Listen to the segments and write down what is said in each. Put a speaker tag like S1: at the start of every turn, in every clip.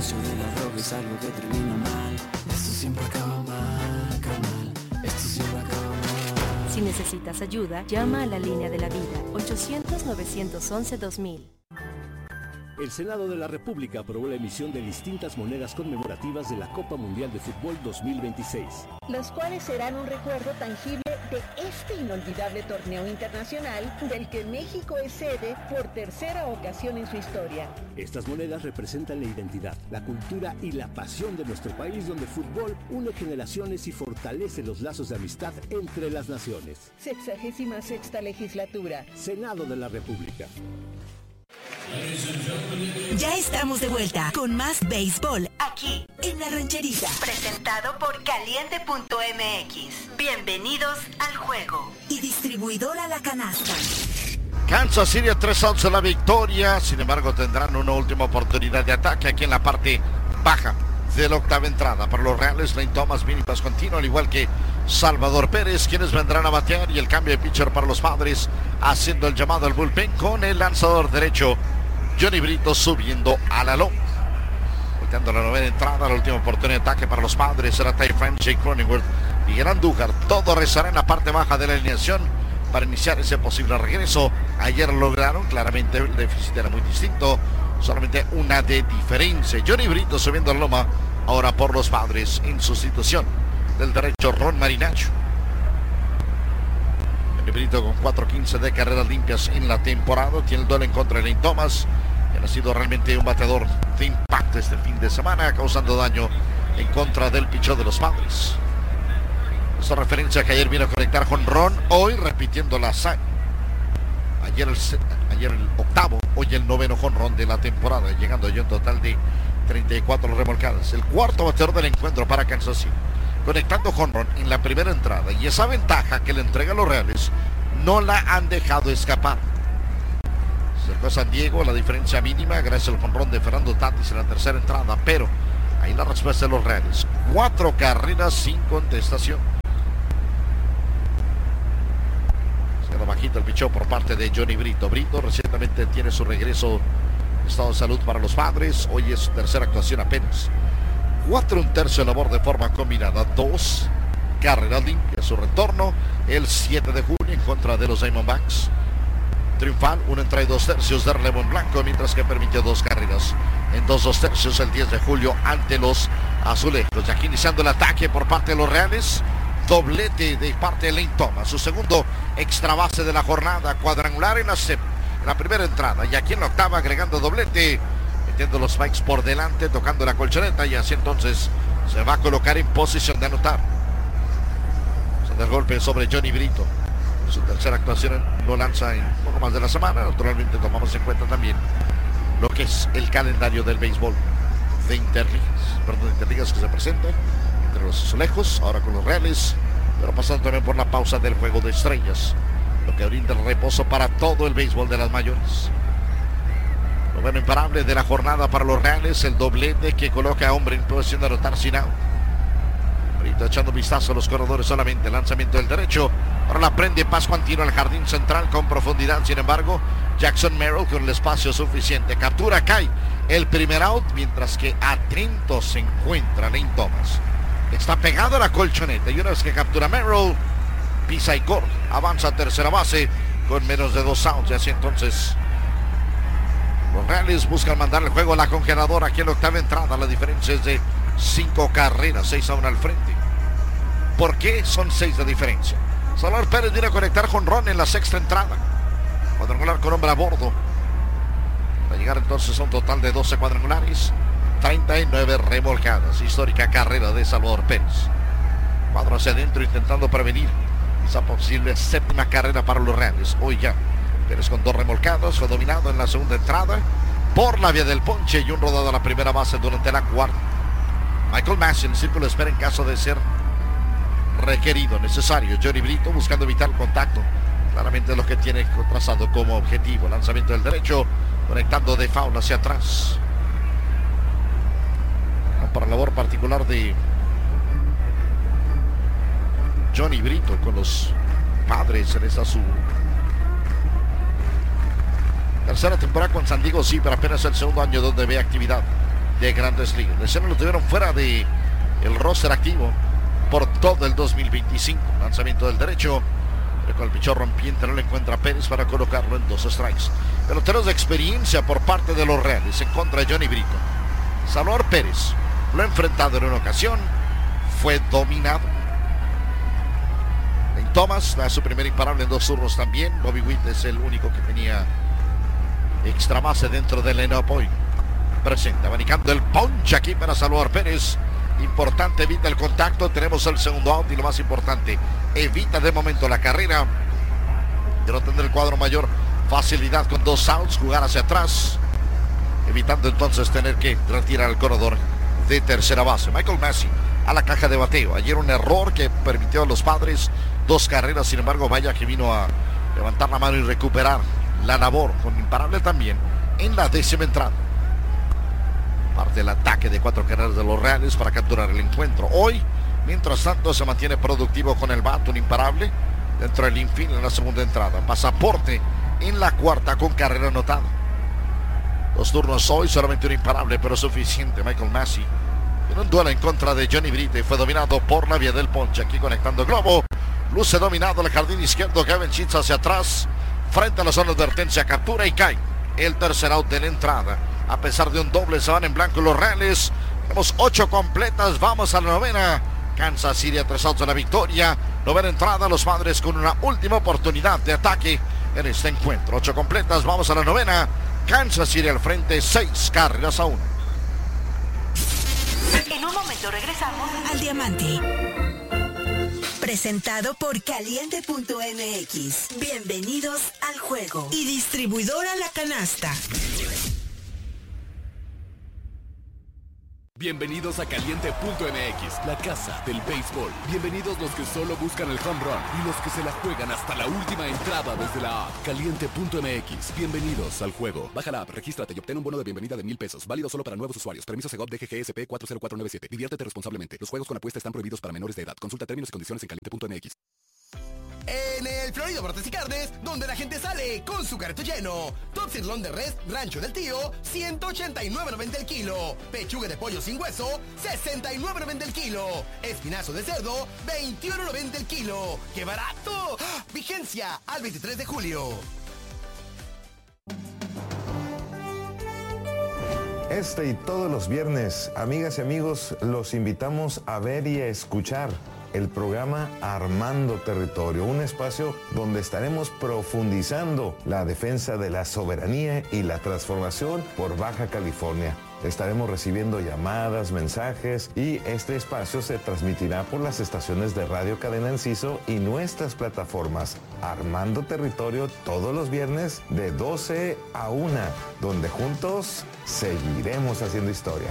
S1: negocio de la droga es algo que termina mal. Esto siempre acaba mal, carnal. Esto siempre acaba mal.
S2: Si necesitas ayuda, llama a la línea de la vida, 800-911-2000.
S3: El Senado de la República aprobó la emisión de distintas monedas conmemorativas de la Copa Mundial de Fútbol 2026.
S4: Los cuales serán un recuerdo tangible de este inolvidable torneo internacional del que México es sede por tercera ocasión en su historia.
S3: Estas monedas representan la identidad, la cultura y la pasión de nuestro país, donde el fútbol une generaciones y fortalece los lazos de amistad entre las naciones.
S4: 66ª legislatura.
S3: Senado de la República.
S5: Ya estamos de vuelta con más béisbol aquí en La Rancherita. Presentado por Caliente.mx. Bienvenidos al juego. Y distribuidora La Canasta.
S6: Kansas City 3-11 la victoria. Sin embargo, tendrán una última oportunidad de ataque aquí en la parte baja de la octava entrada. Para los Reales, Lane Thomas, mini pas continuo, al igual que Salvador Pérez, quienes vendrán a batear, y el cambio de pitcher para los Padres, haciendo el llamado al bullpen con el lanzador derecho Johnny Brito subiendo a la loma. Volteando la novena entrada, la última oportunidad de ataque para los Padres será Ty France, Jake Cronenworth, Miguel Andújar. Todo rezará en la parte baja de la alineación para iniciar ese posible regreso. Ayer lograron, claramente el déficit era muy distinto, solamente una de diferencia. Johnny Brito subiendo a la loma ahora por los Padres en sustitución del derecho Ron Marinaccio. Johnny Brito con 4.15 de carreras limpias en la temporada. Tiene el duelo en contra de Lane Thomas, quien ha sido realmente un bateador de impacto este fin de semana, causando daño en contra del pichón de los Padres. Esta referencia que ayer vino a conectar con Ron, hoy repitiendo la saga. Ayer el octavo, hoy el noveno jonrón de la temporada, llegando ya un total de 34 remolcadas. El cuarto bateador del encuentro para Kansas City, conectando jonrón en la primera entrada, y esa ventaja que le entrega a los Reales no la han dejado escapar. Cercó a San Diego la diferencia mínima gracias al jonrón de Fernando Tatis en la tercera entrada, pero ahí la respuesta de los Reales: 4 carreras sin contestación. Bajito el pichón por parte de Johnny Brito. Brito recientemente tiene su regreso en estado de salud para los Padres. Hoy es su tercera actuación apenas. 4 1/3 labor de forma combinada, 2 carreras limpias. Su retorno el 7 de junio en contra de los Diamondbacks. Triunfal, 1 entrada y 2/3 de Lemon Blanco, mientras que permitió 2 carreras en 2 2/3 el 10 de julio ante los Azulejos. Y aquí iniciando el ataque por parte de los Reales. Doblete de parte de Lane Thomas, su segundo extra base de la jornada, cuadrangular en la primera entrada, y aquí en la octava agregando doblete, metiendo los spikes por delante, tocando la colchoneta, y así entonces se va a colocar en posición de anotar. El golpe sobre Johnny Brito, su tercera actuación lo lanza en poco más de la semana. Naturalmente tomamos en cuenta también lo que es el calendario del béisbol de interligas que se presenta entre los Azulejos, ahora con los Reales, pero pasando también por la pausa del juego de estrellas, lo que brinda el reposo para todo el béisbol de las mayores. Noveno imparable de la jornada para los Reales, el doblete que coloca a hombre en posición de anotar sin out. Ahorita echando un vistazo a los corredores solamente, lanzamiento del derecho, ahora la prende Pascuantino al jardín central con profundidad. Sin embargo, Jackson Merrill con el espacio suficiente, captura, cae el primer out, mientras que atento se encuentra Lane Thomas. Está pegado a la colchoneta, y una vez que captura Merrill, pisa y corre, avanza a tercera base con menos de 2 outs. Y así entonces los Reales buscan mandar el juego a la congeladora aquí en la octava entrada. La diferencia es de 5 carreras, 6-1 al frente. ¿Por qué son 6 de diferencia? Salvador Pérez viene a conectar jonrón en la sexta entrada, cuadrangular con hombre a bordo, para llegar entonces a un total de 12 cuadrangulares, 39 remolcadas. Histórica carrera de Salvador Pérez. Cuadro hacia adentro intentando prevenir esa posible séptima carrera para los Reales. Hoy ya Pérez con 2 remolcadas, fue dominado en la segunda entrada por la vía del ponche y un rodado a la primera base durante la cuarta. Michael Massey en el círculo de espera en caso de ser requerido, necesario. Johnny Brito buscando evitar el contacto, claramente lo que tiene trazado como objetivo. Lanzamiento del derecho, conectando de foul hacia atrás. Para la labor particular de Johnny Brito con los Padres en esta su tercera temporada con San Diego, sí, pero apenas el segundo año donde ve actividad. de Grandes Ligas. Recién lo tuvieron fuera de el roster activo por todo el 2025. Lanzamiento del derecho, pero con el pichón rompiente no le encuentra Pérez para colocarlo en 2 strikes. Peloteros de experiencia por parte de los Reales en contra de Johnny Brito. Salvador Pérez lo ha enfrentado en una ocasión, fue dominado. Lane Thomas da su primer imparable en 2 turnos también. Bobby Witt es el único que tenía extra base dentro del line-up hoy. Presente, abanicando el punch aquí para Salvador Pérez. Importante, evita el contacto. Tenemos el segundo out y lo más importante, evita de momento la carrera de no tener el cuadro mayor facilidad con 2 outs, jugar hacia atrás, evitando entonces tener que retirar al corredor de tercera base. Michael Massey a la caja de bateo. Ayer un error que permitió a los Padres 2 carreras, sin embargo vaya que vino a levantar la mano y recuperar la labor con imparable también en la 10ª entrada. Parte del ataque de 4 carreras de los Reales para capturar el encuentro. Hoy, mientras tanto, se mantiene productivo con el bat, un imparable dentro del infield en la 2ª entrada. Pasaporte en la 4ª con carrera anotada. 2 turnos hoy, solamente un imparable, pero suficiente. Michael Massey en un duelo en contra de Johnny Brito y fue dominado por la vía del ponche. Aquí conectando globo, luce dominado el jardín izquierdo. Kevin Sheets hacia atrás, frente a la zona de advertencia, captura y cae el tercer out de la entrada. A pesar de un doble, se van en blanco los Reales. Tenemos 8 completas, vamos a la 9ª. Kansas City a 3 outs de la victoria. 9ª entrada, los Padres con una última oportunidad de ataque en este encuentro. 8 completas, vamos a la 9ª. Kansas City al frente, 6 carreras a 1.
S5: En un momento regresamos al Diamante. Presentado por Caliente.mx. Bienvenidos al juego. Y distribuidora La Canasta.
S7: Bienvenidos a Caliente.mx, la casa del béisbol. Bienvenidos los que solo buscan el home run y los que se la juegan hasta la última entrada desde la app. Caliente.mx, bienvenidos al juego. Baja la app, regístrate y obtén un bono de bienvenida de $1,000. Válido solo para nuevos usuarios. Permiso Segov DGGSP 40497. Diviértete responsablemente. Los juegos con apuesta están prohibidos para menores de edad. Consulta términos y condiciones en Caliente.mx.
S8: En el Florido Brotes y Carnes, donde la gente sale con su carrito lleno. Top sirloin de res, Rancho del Tío, $189.90 el kilo. Pechuga de pollo sin hueso, $69.90 el kilo. Espinazo de cerdo, $21.90 el kilo. ¡Qué barato! ¡Ah! Vigencia al 23 de julio.
S9: Este y todos los viernes, amigas y amigos, los invitamos a ver y a escuchar el programa Armando Territorio, un espacio donde estaremos profundizando la defensa de la soberanía y la transformación por Baja California. Estaremos recibiendo llamadas, mensajes y este espacio se transmitirá por las estaciones de Radio Cadena Enciso y nuestras plataformas. Armando Territorio todos los viernes de 12 a 1, donde juntos seguiremos haciendo historia.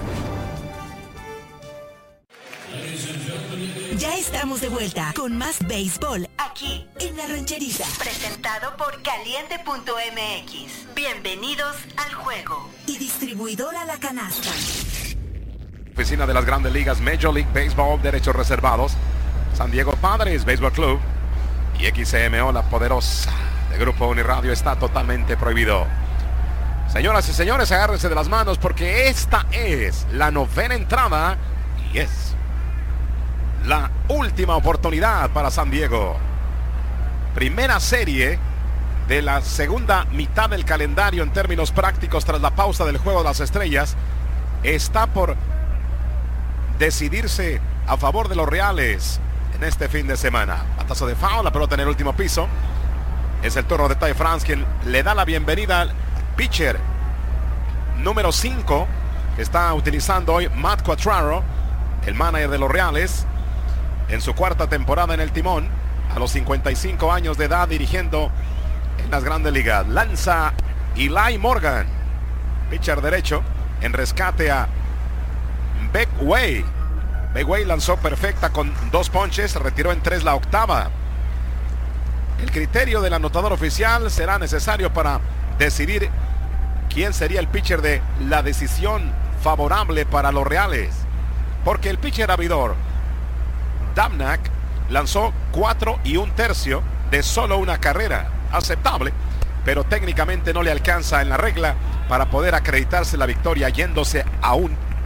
S5: Ya estamos de vuelta con más béisbol aquí en La Rancherita. Presentado por Caliente.mx. Bienvenidos al juego. Y distribuidora La Canasta.
S10: Oficina de las Grandes Ligas, Major League Baseball, derechos reservados. San Diego Padres Baseball Club y XMO, la poderosa de Grupo Uniradio, está totalmente prohibido. Señoras y señores, agárrense de las manos porque esta es la 9ª entrada y es la última oportunidad para San Diego. Primera serie de la segunda mitad del calendario en términos prácticos tras la pausa del Juego de las Estrellas está por decidirse a favor de los Reales en este fin de semana. Batazo de foul, la pelota en el último piso. Es el turno de Ty France quien le da la bienvenida al pitcher número 5 que está utilizando hoy Matt Quatraro, el manager de los Reales, en su 4ª temporada en el timón, a los 55 años de edad dirigiendo en las Grandes Ligas. Lanza Eli Morgan, pitcher derecho, en rescate a Beck Way. Beck Way lanzó perfecta con 2 ponches, retiró en 3 la 8ª. El criterio del anotador oficial será necesario para decidir quién sería el pitcher de la decisión favorable para los Reales, porque el pitcher abridor Damnak lanzó 4 1/3 de solo una carrera, aceptable, pero técnicamente no le alcanza en la regla para poder acreditarse la victoria, yéndose a un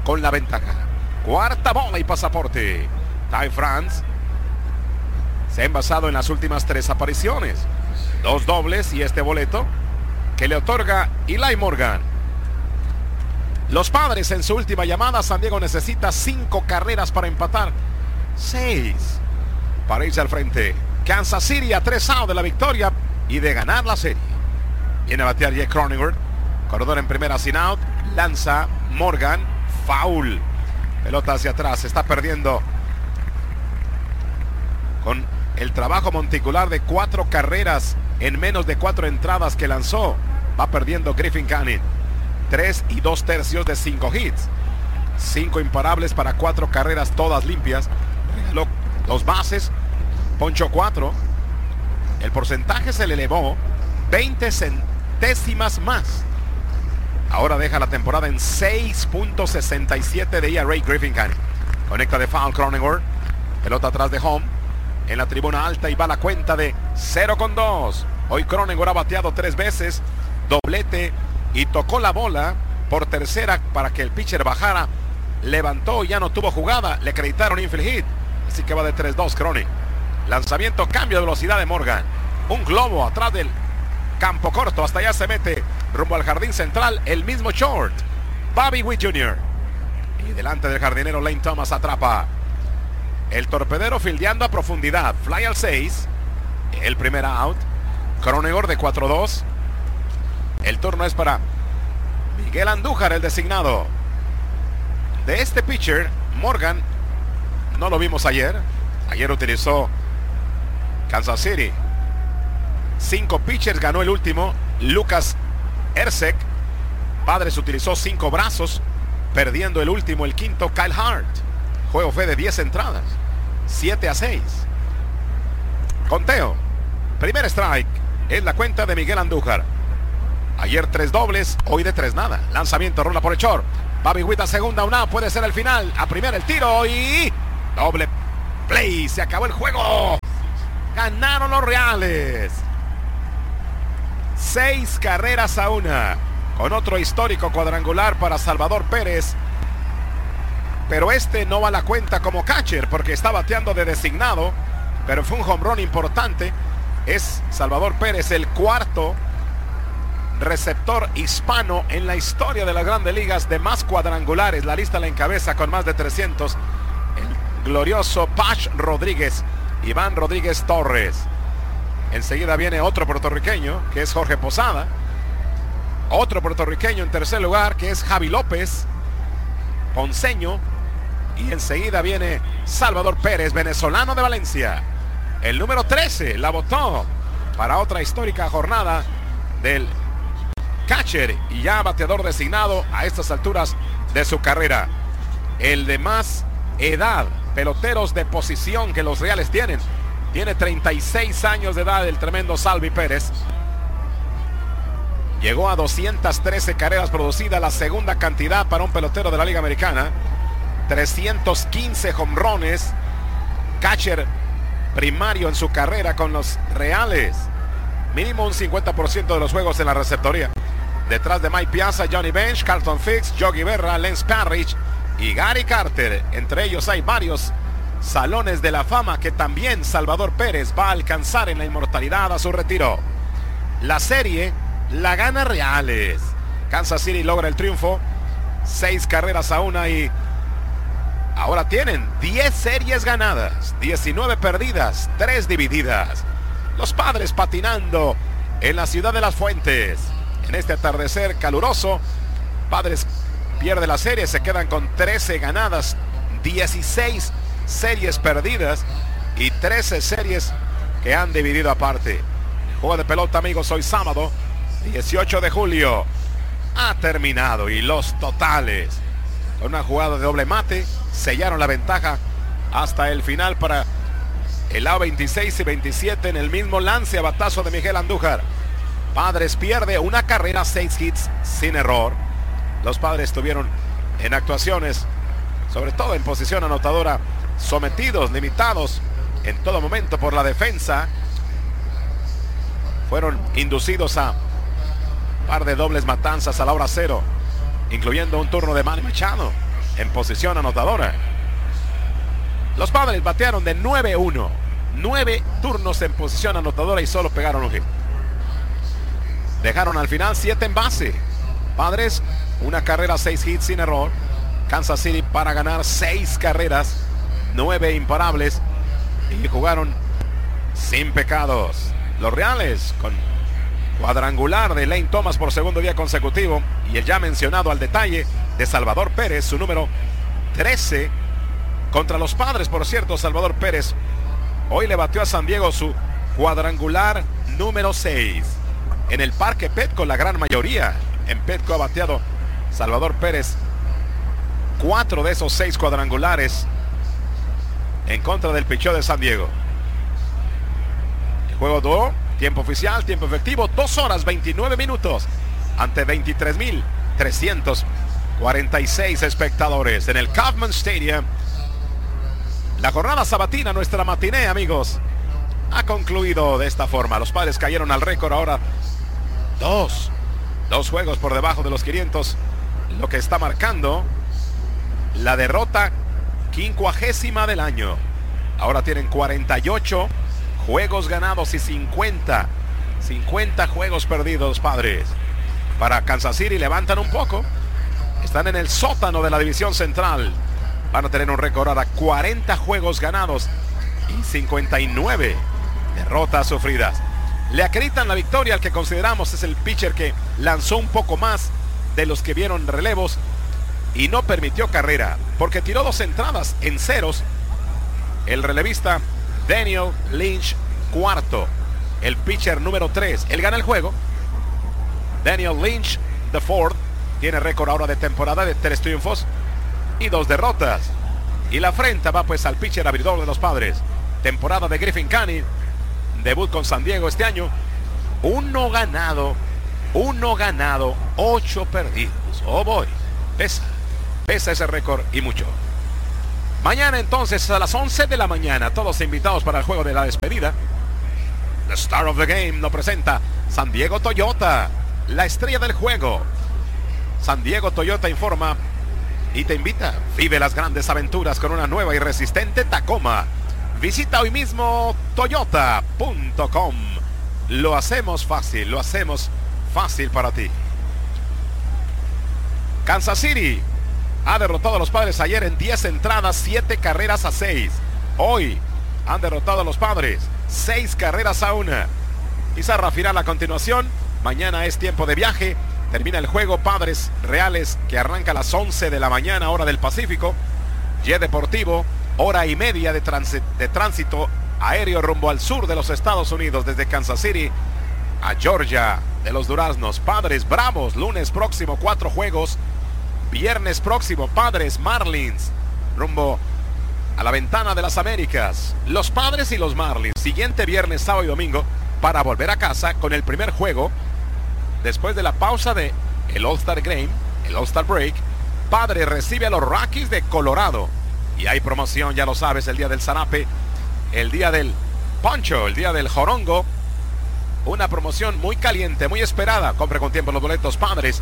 S10: con la ventaja. Cuarta bola y pasaporte. Ty France se ha envasado en las últimas 3 apariciones. 2 dobles y este boleto que le otorga Eli Morgan. Los Padres en su última llamada. San Diego necesita 5 carreras para empatar. 6 para irse al frente. Kansas City a 3 outs de la victoria y de ganar la serie. Viene a batear Jake Cronenworth. Corredor en primera sin out. Lanza Morgan. Foul. Pelota hacia atrás. Se está perdiendo con el trabajo monticular de 4 carreras en menos de 4 entradas que lanzó. Va perdiendo Griffin Canning. 3 2/3 de 5 hits. 5 imparables para 4 carreras todas limpias. Regaló 2 bases. Ponchó 4. El porcentaje se le elevó 20 centésimas más. Ahora deja la temporada en 6.67 de ERA Griffin Canning. Conecta de foul Cronenworth. Pelota atrás de home. En la tribuna alta y va la cuenta de 0-2. Hoy Cronenworth ha bateado 3 veces. Doblete y tocó la bola por tercera para que el pitcher bajara. Levantó y ya no tuvo jugada. Le acreditaron infield hit. Así que va de 3-2 Cronin. Lanzamiento, cambio de velocidad de Morgan. Un globo atrás del campo corto. Hasta allá se mete rumbo al jardín central. El mismo short, Bobby Witt Jr. Y delante del jardinero Lane Thomas atrapa. El torpedero fildeando a profundidad. Fly al 6. El primer out. Cronenworth de 4-2. El turno es para Miguel Andújar, el designado. De este pitcher, Morgan, no lo vimos ayer. Ayer utilizó Kansas City 5 pitchers, ganó el último Lucas Ersek. Padres utilizó 5 brazos, perdiendo el último, el quinto, Kyle Hart. Juego fue de 10 entradas, 7-6. Conteo. Primer strike. Es la cuenta de Miguel Andújar. Ayer 3 dobles, hoy de 3 nada. Lanzamiento, rola por el short. Bobby Witt a segunda, una, puede ser el final. A primera el tiro y doble play. Se acabó el juego. Ganaron los Reales. 6 carreras a 1. Con otro histórico cuadrangular para Salvador Pérez. Pero este no va a la cuenta como catcher porque está bateando de designado. Pero fue un home run importante. Es Salvador Pérez el cuarto receptor hispano en la historia de las Grandes Ligas de más cuadrangulares. La lista la encabeza con más de 300 el glorioso Pach Rodríguez, Iván Rodríguez Torres. Enseguida viene otro puertorriqueño que es Jorge Posada. Otro puertorriqueño en tercer lugar que es Javi López, ponceño. Y enseguida viene Salvador Pérez, venezolano de Valencia. El número 13 la votó para otra histórica jornada del catcher y ya bateador designado a estas alturas de su carrera. El de más edad, peloteros de posición que los Reales tienen. Tiene 36 años de edad el tremendo Salvi Pérez. Llegó a 213 carreras producidas, la segunda cantidad para un pelotero de la Liga Americana. 315 jonrones. Catcher primario en su carrera con los Reales. Mínimo un 50% de los juegos en la receptoría. Detrás de Mike Piazza, Johnny Bench, Carlton Fix, Yogi Berra, Lance Parrish y Gary Carter. Entre ellos hay varios salones de la fama que también Salvador Pérez va a alcanzar en la inmortalidad a su retiro. La serie la gana Reales. Kansas City logra el triunfo. 6 carreras a 1 y ahora tienen 10 series ganadas, 19 perdidas, 3 divididas. Los Padres patinando en la ciudad de Las Fuentes. En este atardecer caluroso, Padres pierde la serie, se quedan con 13 ganadas, 16 series perdidas y 13 series que han dividido aparte. El juego de pelota, amigos, hoy sábado, 18 de julio, ha terminado y los totales, con una jugada de doble mate, sellaron la ventaja hasta el final para el lado 26 y 27 en el mismo lance a batazo de Miguel Andújar. Padres pierde una carrera, 6 hits sin error. Los Padres tuvieron en actuaciones, sobre todo en posición anotadora, sometidos, limitados en todo momento por la defensa. Fueron inducidos a un par de dobles matanzas a la hora cero, incluyendo un turno de Manny Machado. en posición anotadora. Los Padres batearon de 9-1. 9 turnos en posición anotadora y solo pegaron un hit. Dejaron al final 7 en base. Padres, una carrera, 6 hits sin error. Kansas City para ganar 6 carreras, 9 imparables. Y jugaron sin pecados. Los Reales con cuadrangular de Lane Thomas por segundo día consecutivo. Y el ya mencionado al detalle de Salvador Pérez, su número 13 contra los Padres. Por cierto, Salvador Pérez hoy le batió a San Diego su cuadrangular número 6. En el Parque Petco, la gran mayoría en Petco ha bateado Salvador Pérez 4 de esos 6 cuadrangulares en contra del picheo de San Diego. El juego duró, tiempo oficial, tiempo efectivo, 2 horas 29 minutos ante 23.346 espectadores en el Kauffman Stadium. La jornada sabatina, nuestra matiné, amigos, ha concluido de esta forma. Los Padres cayeron al récord ahora 2 juegos por debajo de los 500, lo que está marcando la derrota 50ª del año. Ahora tienen 48 juegos ganados y 50 juegos perdidos los Padres. Para Kansas City levantan un poco. Están en el sótano de la división central. Van a tener un récord ahora 40 juegos ganados y 59 derrotas sufridas. Le acreditan la victoria al que consideramos es el pitcher que lanzó un poco más de los que vieron relevos y no permitió carrera, porque tiró 2 entradas en ceros. El relevista Daniel Lynch IV, el pitcher número 3. Él gana el juego. Daniel Lynch IV tiene récord ahora de temporada de 3 triunfos y 2 derrotas. Y la afrenta va pues al pitcher abridor de los Padres. Temporada de Griffin Canning, debut con San Diego este año. 1 ganado, 8 perdidos. Oh boy, pesa ese récord y mucho. Mañana entonces a las 11 de la mañana, todos invitados para el juego de la despedida. The Star of the Game lo presenta San Diego Toyota, la estrella del juego. San Diego Toyota informa y te invita. Vive las grandes aventuras con una nueva y resistente Tacoma. Visita hoy mismo toyota.com. Lo hacemos fácil para ti. Kansas City ha derrotado a los Padres ayer en 10 entradas, 7 carreras a 6. Hoy han derrotado a los Padres 6 carreras a 1. Pizarra final a continuación. Mañana es tiempo de viaje. Termina el juego Padres Reales, que arranca a las 11 de la mañana, hora del Pacífico. Jet Deportivo, hora y media de tránsito aéreo rumbo al sur de los Estados Unidos, desde Kansas City a Georgia de los Duraznos. Padres Bravos, lunes próximo 4 juegos. Viernes próximo Padres Marlins rumbo a la ventana de las Américas. Los Padres y los Marlins. Siguiente viernes, sábado y domingo para volver a casa con el primer juego después de la pausa de el All-Star Game, el All-Star Break. Padres recibe a los Rockies de Colorado. Y hay promoción, ya lo sabes, el día del zanape, el día del poncho, el día del jorongo. Una promoción muy caliente, muy esperada. Compre con tiempo los boletos.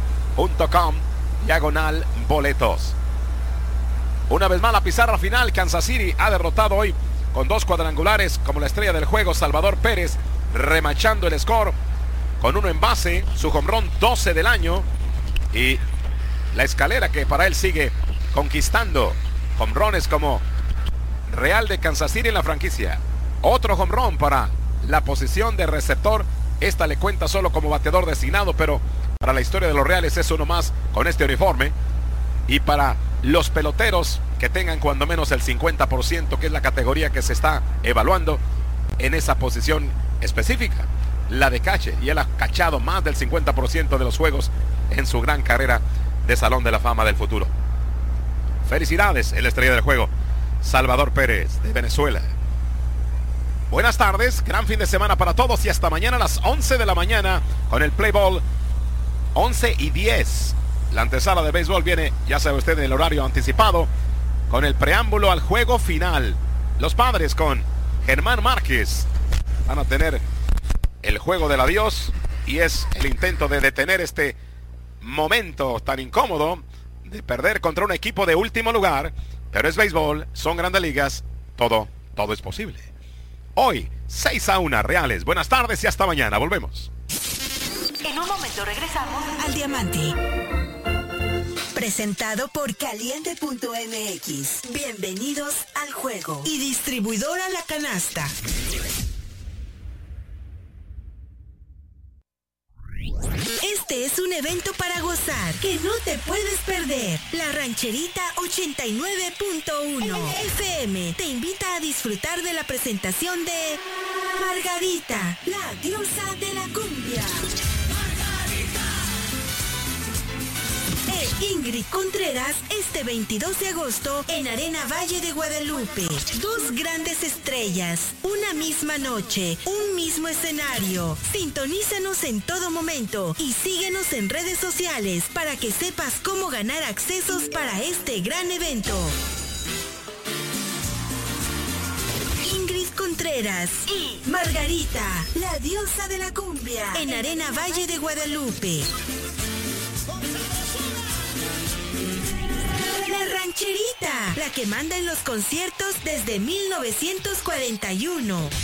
S10: Padres.com/boletos. Una vez más la pizarra final. Kansas City ha derrotado hoy con 2 cuadrangulares como la estrella del juego, Salvador Pérez, remachando el score con 1 en base, su home run 12 del año, y la escalera que para él sigue conquistando home runs como Real de Kansas City en la franquicia. Otro home run para la posición de receptor. Esta le cuenta solo como bateador designado, pero para la historia de los Reales es uno más con este uniforme. Y para los peloteros que tengan cuando menos el 50%, que es la categoría que se está evaluando en esa posición específica, la de catcher, y él ha cachado más del 50% de los juegos en su gran carrera de Salón de la Fama del futuro. Felicidades, el estrella del juego, Salvador Pérez de Venezuela. Buenas tardes, gran fin de semana para todos y hasta mañana a las 11 de la mañana con el Play Ball. 11:10. La antesala de béisbol viene, ya sabe usted, en el horario anticipado con el preámbulo al juego final. Los Padres con Germán Márquez van a tener el juego del adiós y es el intento de detener este momento tan incómodo de perder contra un equipo de último lugar, pero es béisbol, son grandes ligas, todo es posible. Hoy, 6-1 Reales. Buenas tardes y hasta mañana. Volvemos.
S5: En un momento regresamos al Diamante. Presentado por Caliente.mx. Bienvenidos al juego. Y distribuidora La Canasta. Este es un evento para gozar que no te puedes perder. La Rancherita 89.1 FM te invita a disfrutar de la presentación de Margarita, la diosa de la cumbia. Ingrid Contreras este 22 de agosto en Arena Valle de Guadalupe. Dos grandes estrellas, una misma noche, un mismo escenario. Sintonízanos en todo momento y síguenos en redes sociales para que sepas cómo ganar accesos para este gran evento. Ingrid Contreras y Margarita, la diosa de la cumbia, en Arena Valle de Guadalupe. La Rancherita, la que manda en los conciertos desde 1941.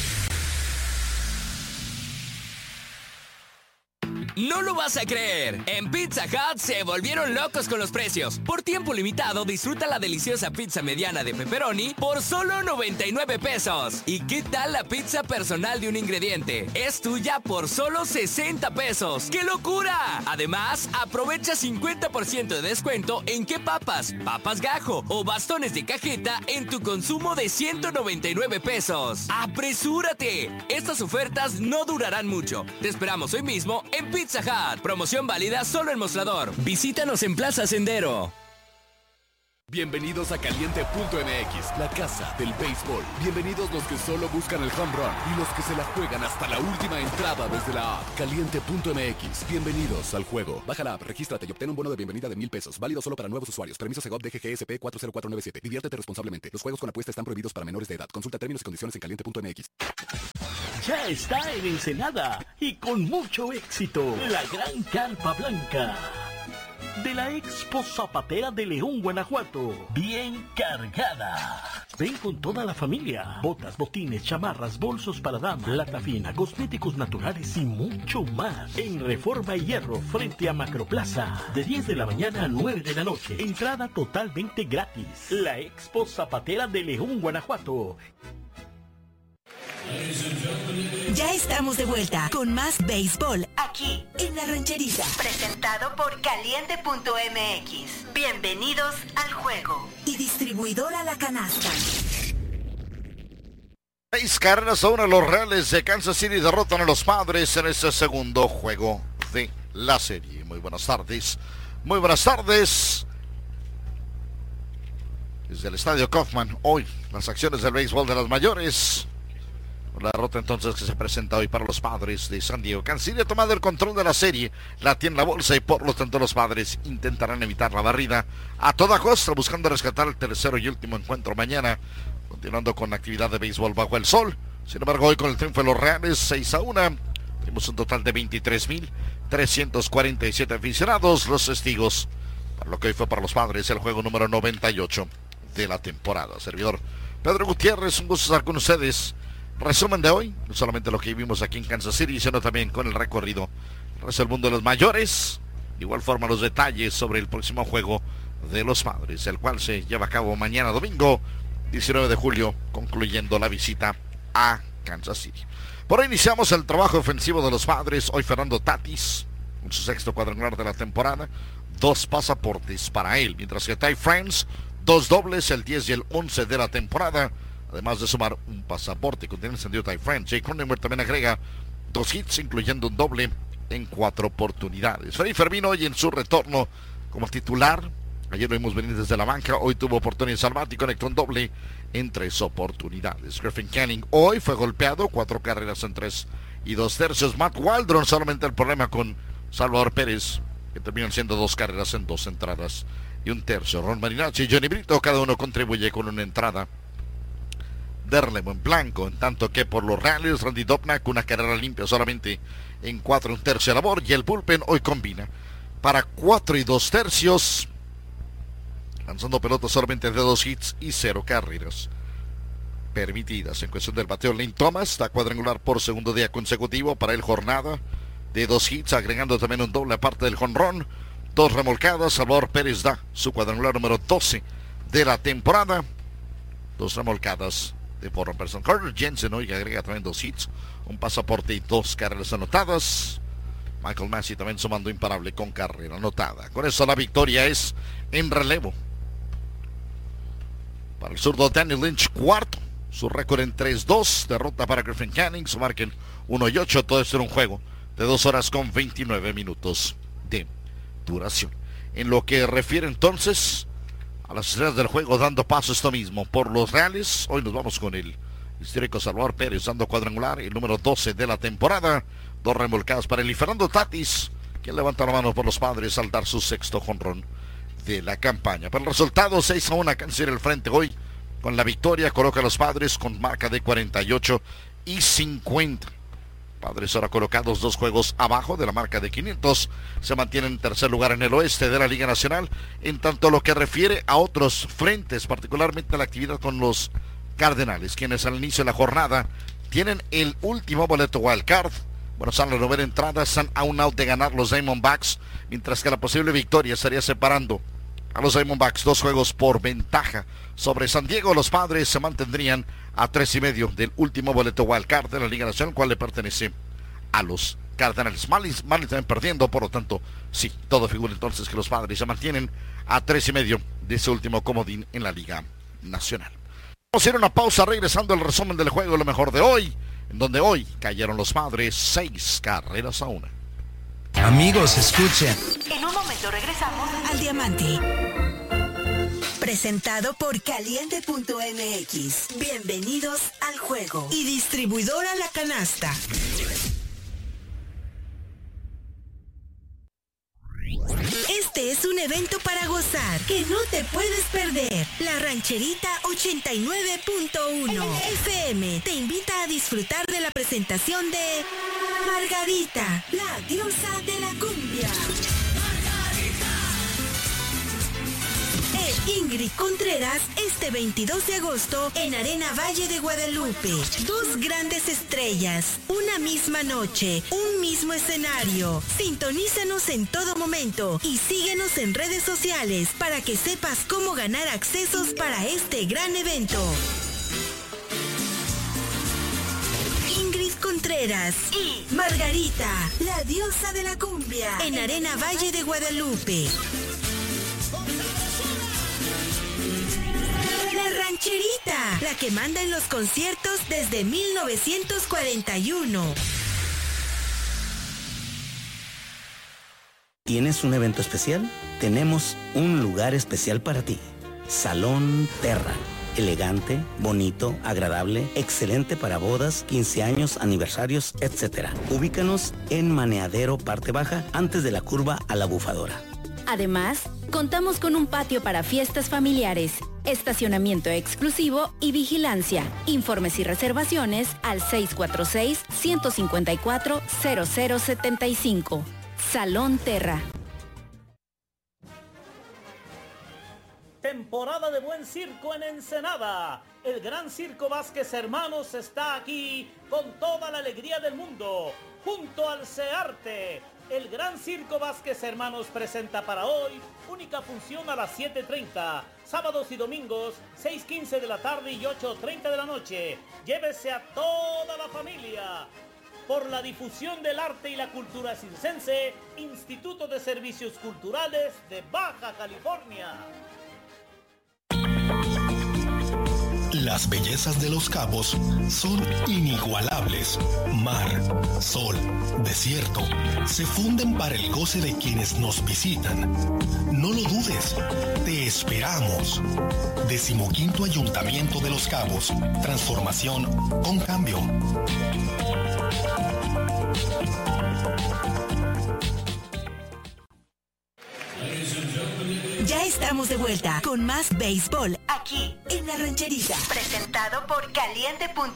S11: No lo vas a creer. En Pizza Hut se volvieron locos con los precios. Por tiempo limitado, disfruta la deliciosa pizza mediana de pepperoni por solo 99 pesos. ¿Y qué tal la pizza personal de un ingrediente? Es tuya por solo 60 pesos. ¡Qué locura! Además, aprovecha 50% de descuento en qué papas gajo o bastones de cajeta en tu consumo de 199 pesos. ¡Apresúrate! Estas ofertas no durarán mucho. Te esperamos hoy mismo en Pizza Hut. Promoción válida solo en Mostrador. Visítanos en Plaza Sendero.
S7: Bienvenidos a Caliente.mx, la casa del béisbol. Bienvenidos los que solo buscan el home run y los que se la juegan hasta la última entrada desde la app. Caliente.mx, bienvenidos al juego. Baja la app, regístrate y obtén un bono de bienvenida de $1,000. Válido solo para nuevos usuarios. Permiso Segov DGGSP 40497. Diviértete responsablemente. Los juegos con apuesta están prohibidos para menores de edad. Consulta términos y condiciones en Caliente.mx.
S12: Ya está en Ensenada y con mucho éxito. La Gran Carpa Blanca de la Expo Zapatera de León, Guanajuato. Bien cargada. Ven con toda la familia. Botas, botines, chamarras, bolsos para damas, lata fina, cosméticos naturales y mucho más. En Reforma y Hierro, frente a Macroplaza. De 10 de la mañana a 9 de la noche. Entrada totalmente gratis. La Expo Zapatera de León, Guanajuato.
S5: Ya estamos de vuelta con más béisbol aquí en La Rancherita. Presentado por Caliente.mx. Bienvenidos al juego. Y distribuidora La Canasta.
S6: 6-1 los Reales de Kansas City derrotan a los Padres en este segundo juego de la serie. Muy buenas tardes. Muy buenas tardes. Desde el Estadio Kaufman, hoy las acciones del béisbol de las mayores. La derrota entonces que se presenta hoy para los Padres de San Diego. Kansas City ha tomado el control de la serie, la tiene en la bolsa y por lo tanto los Padres intentarán evitar la barrida a toda costa, buscando rescatar el tercero y último encuentro mañana, continuando con la actividad de béisbol bajo el sol. Sin embargo, hoy con el triunfo de los Reales 6-1, tenemos un total de 23,347 aficionados, los testigos para lo que hoy fue para los Padres el juego número 98 de la temporada. Servidor Pedro Gutiérrez, un gusto estar con ustedes. Resumen de hoy, no solamente lo que vimos aquí en Kansas City, sino también con el recorrido el resto del mundo de los mayores. De igual forma los detalles sobre el próximo juego de los Padres, el cual se lleva a cabo mañana domingo, 19 de julio, concluyendo la visita a Kansas City. Por hoy iniciamos el trabajo ofensivo de los Padres. Hoy Fernando Tatis, en su sexto cuadrangular de la temporada, 2 pasaportes para él, mientras que Ty France, 2 dobles, el 10 y el 11 de la temporada, además de sumar un pasaporte. Contiene encendido Ty France. Jake Cronenberg también agrega 2 hits, incluyendo un doble en 4 oportunidades. Freddy Fermín hoy en su retorno como titular. Ayer lo vimos venir desde la banca. Hoy tuvo oportunidad de salvar y conectó un doble en 3 oportunidades. Griffin Canning hoy fue golpeado, 4 carreras en 3 y 2 tercios. Matt Waldron, solamente el problema con Salvador Pérez, que terminan siendo 2 carreras en 2 entradas y 1 tercio. Ron Marinacci y Johnny Brito, cada uno contribuye con una entrada de relevo en blanco, en tanto que por los Reales, Randy Dobnak, una carrera limpia solamente en 4 y 1 tercio de labor, y el bullpen hoy combina para 4 y 2 tercios lanzando pelotas solamente de 2 hits y 0 carreras permitidas. En cuestión del bateo, Lane Thomas está cuadrangular por segundo día consecutivo para el jornada de 2 hits, agregando también un doble aparte del jonrón. 2 remolcadas. Salvador Pérez da su cuadrangular número 12 de la temporada. 2 remolcadas de por Robertson. Carter Jensen hoy agrega también 2 hits, un pasaporte y 2 carreras anotadas. Michael Massey también sumando imparable con carrera anotada. Con eso la victoria es en relevo para el zurdo Danny Lynch, cuarto. Su récord en 3-2. Derrota para Griffin Canning. Su marca en 1-8. Todo esto en un juego de 2 horas con 29 minutos de duración. En lo que refiere entonces a las estrellas del juego, dando paso esto mismo por los Reales. Hoy nos vamos con el histórico Salvador Pérez dando cuadrangular, el número 12 de la temporada. 2 remolcadas para él. Y Fernando Tatis, quien levanta la mano por los Padres al dar su 6º jonrón de la campaña. Pero el resultado 6-1, Kansas el frente hoy con la victoria. Coloca a los Padres con marca de 48 y 50. Padres ahora colocados 2 juegos abajo de la marca de 500. Se mantienen en tercer lugar en el oeste de la Liga Nacional. En tanto lo que refiere a otros frentes, particularmente la actividad con los Cardenales, quienes al inicio de la jornada tienen el último boleto wild card. Bueno, están la novena entrada, están a un out de ganar los Diamondbacks, mientras que la posible victoria estaría separando a los Diamondbacks 2 juegos por ventaja sobre San Diego. Los Padres se mantendrían a 3.5 del último boleto wild card de la Liga Nacional, cual le pertenece a los Cardenales. Marlins también perdiendo, por lo tanto, sí, todo figura entonces que los Padres se mantienen a 3.5 de ese último comodín en la Liga Nacional. Vamos a ir a una pausa, regresando al resumen del juego, lo mejor de hoy, en donde hoy cayeron los Padres 6-1.
S5: Amigos, escuchen. En un momento regresamos al Diamante. Presentado por Caliente.mx. Bienvenidos al juego. Y distribuidora La Canasta. Este es un evento para gozar que no te puedes perder. La Rancherita 89.1 FM te invita a disfrutar de la presentación de Margarita, la diosa de la cumbia. Ingrid Contreras este 22 de agosto en Arena Valle de Guadalupe. 2 grandes estrellas, una misma noche, un mismo escenario. Sintonízanos en todo momento y síguenos en redes sociales para que sepas cómo ganar accesos para este gran evento. Ingrid Contreras y Margarita, la diosa de la cumbia, en Arena Valle de Guadalupe. La Rancherita, la que manda en los conciertos desde 1941.
S13: ¿Tienes un evento especial? Tenemos un lugar especial para ti. Salón Terra. Elegante, bonito, agradable, excelente para bodas, 15 años, aniversarios, etc. Ubícanos en Maneadero, parte baja, antes de la curva a la Bufadora.
S14: Además, contamos con un patio para fiestas familiares, estacionamiento exclusivo y vigilancia. Informes y reservaciones al 646-154-0075. Salón Terra.
S12: Temporada de buen circo en Ensenada. El Gran Circo Vázquez Hermanos está aquí con toda la alegría del mundo, junto al CEARTE. El Gran Circo Vázquez Hermanos presenta para hoy única función a las 7:30, sábados y domingos 6:15 de la tarde y 8:30 de la noche. Llévese a toda la familia. Por la difusión del arte y la cultura circense, Instituto de Servicios Culturales de Baja California.
S15: Las bellezas de Los Cabos son inigualables. Mar, sol, desierto, se funden para el goce de quienes nos visitan. No lo dudes, te esperamos. 15º Ayuntamiento de Los Cabos. Transformación con cambio.
S5: Ya estamos de vuelta con más béisbol aquí en La Rancherita. Presentado por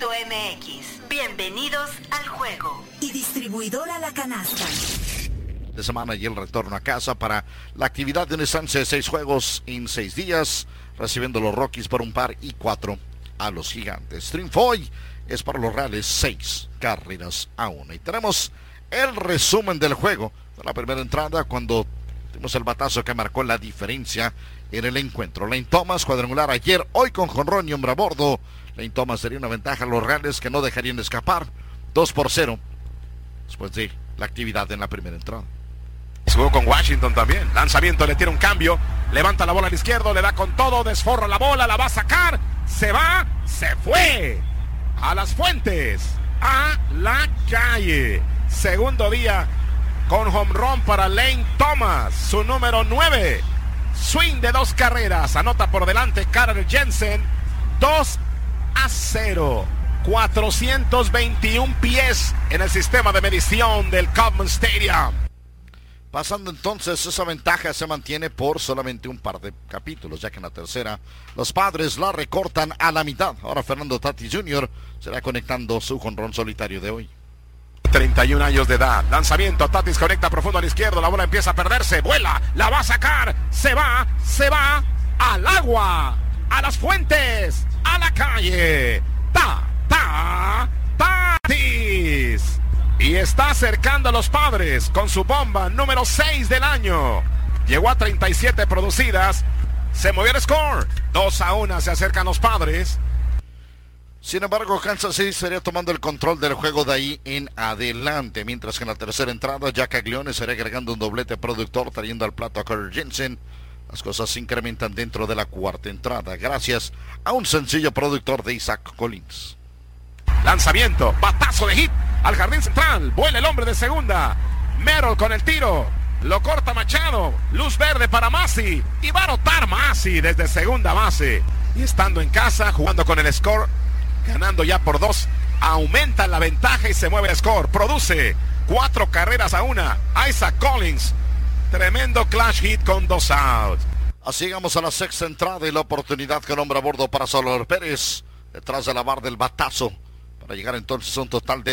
S5: Caliente.mx. Bienvenidos al juego. Y distribuidora La Canasta.
S6: de semana y el retorno a casa para la actividad de una estancia de 6 juegos en 6 días, recibiendo los Rockies por 1-4 a los Gigantes. Triunfo hoy es para los Reales 6-1. Y tenemos el resumen del juego de la primera entrada cuando tuvimos el batazo que marcó la diferencia en el encuentro. Lane Thomas, cuadrangular ayer, hoy con jonrón y hombre a bordo. Lane Thomas sería una ventaja a los Reales que no dejarían de escapar. 2-0 después de la actividad en la primera entrada.
S10: Jugó con Washington también. Lanzamiento, le tira un cambio. Levanta la bola al izquierdo, le da con todo, desforra la bola, la va a sacar. Se va, se fue. A las fuentes, a la calle. Segundo día con home run para Lane Thomas, su número 9. Swing de 2 carreras. Anota por delante Carter Jensen. 2-0. 421 pies en el sistema de medición del Kauffman Stadium.
S6: Pasando entonces, esa ventaja se mantiene por solamente un par de capítulos, ya que en la tercera los Padres la recortan a la mitad. Ahora Fernando Tatis Jr. será conectando su jonrón solitario de hoy.
S10: 31 años de edad. Lanzamiento, Tatis conecta profundo al izquierdo, la bola empieza a perderse, vuela, la va a sacar, se va al agua, a las fuentes, a la calle. Tatis. Y está acercando a los Padres con su bomba número 6 del año. Llegó a 37 producidas. Se movió el score. 2-1, se acercan los Padres.
S6: Sin embargo, Kansas City estaría tomando el control del juego de ahí en adelante. Mientras que en la tercera entrada, Jack Caglione estaría agregando un doblete productor, trayendo al plato a Carter Jensen. Las cosas se incrementan dentro de la cuarta entrada, gracias a un sencillo productor de Isaac Collins.
S10: Lanzamiento, batazo de hit al jardín central, vuela el hombre de segunda. Merrill con el tiro, lo corta Machado, luz verde para Masi, y va a anotar Masi desde segunda base. Y estando en casa, jugando con el score, ganando ya por 2, aumenta la ventaja y se mueve el score. Produce 4 carreras a 1. Isaac Collins, tremendo clutch hit con 2 outs.
S6: Así llegamos a la sexta entrada y la oportunidad que nombra a bordo para Salvador Pérez, detrás de la barra del batazo, para llegar entonces a un total de